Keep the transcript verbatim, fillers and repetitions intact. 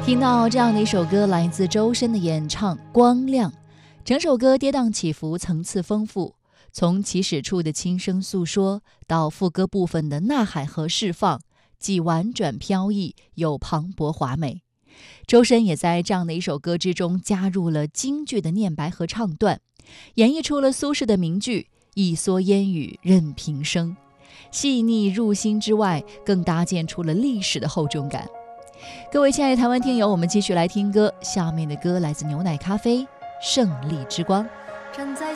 听到这样的一首歌，来自周深的演唱《光亮》，整首歌跌宕起伏，层次丰富，从起始处的轻声诉说到副歌部分的呐喊和释放，既婉转飘逸又磅礴华美。周深也在这样的一首歌之中加入了京剧的念白和唱段，演绎出了苏轼的名句一蓑烟雨任平生，细腻入心之外，更搭建出了历史的厚重感。各位亲爱的台湾听友，我们继续来听歌，下面的歌来自牛奶咖啡《胜利之光》。 站在